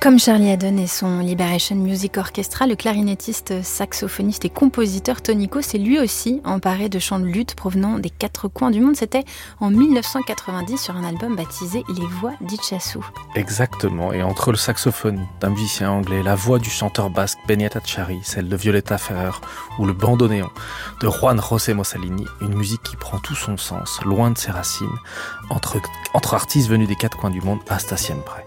Comme Charlie Haddon et son Liberation Music Orchestra, le clarinettiste, saxophoniste et compositeur Tonico s'est lui aussi emparé de chants de lutte provenant des quatre coins du monde. C'était en 1990 sur un album baptisé Les Voix d'Itchassou. Exactement, et entre le saxophone d'un musicien anglais, la voix du chanteur basque Beñat Achari, celle de Violeta Ferrer ou le bandoneon de Juan José Mossalini, une musique qui prend tout son sens, loin de ses racines, entre artistes venus des quatre coins du monde à Hasta Siempre.